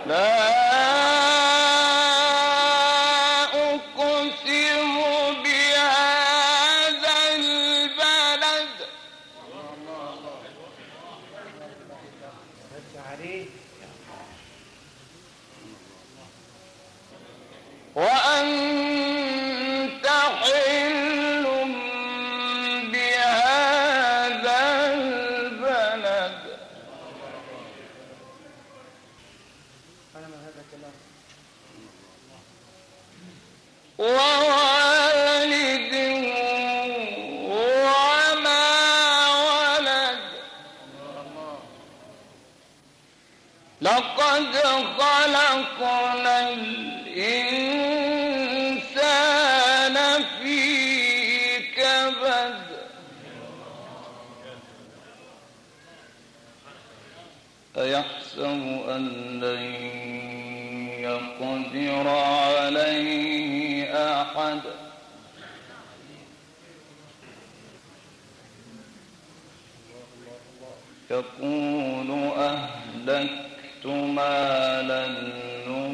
لا أقسم بهذا البلد وأنت حل بهذا البلد ووالد وما ولد لقد خلقنا الإنسان في كبد أيحسب أن لن يقدر عليه أحد يقول أهلكت مالا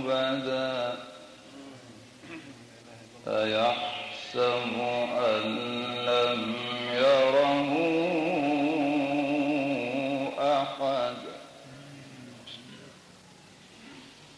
لبدا أيحسب أن